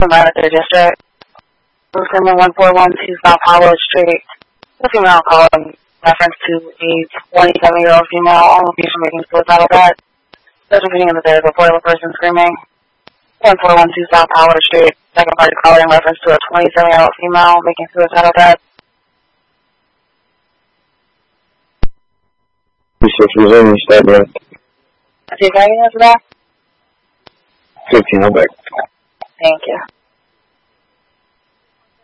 Monitor District. We're screaming 1412 South Howard Street. The female called in reference to a 27-year-old female on location making suicidal threat. There's repeating in the day report of a person screaming 1412 South Howard Street. Second party caller in reference to a 27-year-old female making suicidal threat. 26 resuming statement. See if I can answer that? 15, I'm back. Thank you.